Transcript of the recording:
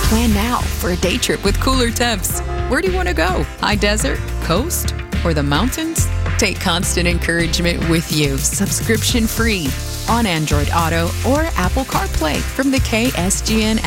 Plan now for a day trip with cooler temps. Where do you want to go? High desert, coast, or the mountains? Take Constant Encouragement with you, subscription free, on Android Auto or Apple CarPlay from the KSGN